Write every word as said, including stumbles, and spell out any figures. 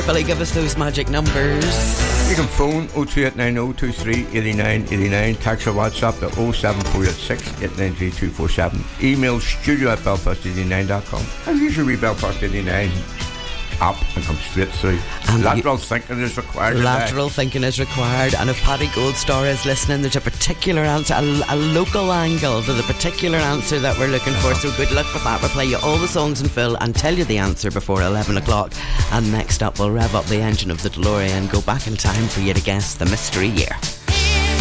Billy, give us those magic numbers. You can phone oh two eight nine oh two three eight nine eight nine, text or WhatsApp to oh seven four eight six eight nine three two four seven, email studio at belfast eighty-nine dot com, and use your wee Belfast eighty-nine app and come straight through. And lateral you, thinking is required. Lateral today. thinking is required. And if Paddy Goldstar is listening, there's a particular answer, a, a local angle to the particular answer that we're looking for. So good luck with that. We'll play you all the songs in full and tell you the answer before eleven o'clock. And next up, we'll rev up the engine of the DeLorean and go back in time for you to guess the mystery year.